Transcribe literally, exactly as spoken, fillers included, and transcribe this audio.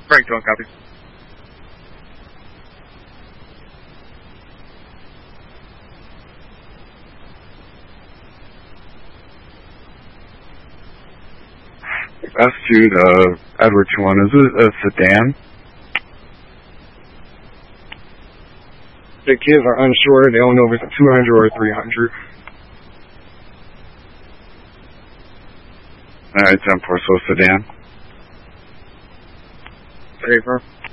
Frank, don't copy. S two to Edward two one, is it a sedan? The kids are unsure. They don't know if it's a two hundred or a three hundred. Alright, ten four, so sedan. Safer.